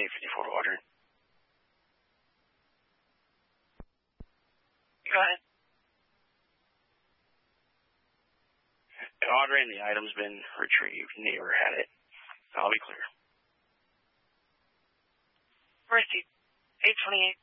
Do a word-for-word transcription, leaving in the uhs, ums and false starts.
eight fifty-four to Audrey. Go ahead. Audrey, and the item's been retrieved. Never had it. I'll be clear. Received. eight twenty-eight.